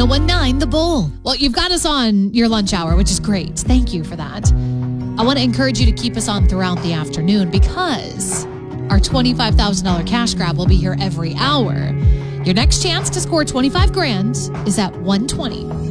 1019 The Bull. Well, you've got us on your lunch hour, which is great. Thank you for that. I want to encourage you to keep us on throughout the afternoon because our $25,000 cash grab will be here every hour. Your next chance to score 25 grand is at 1:20.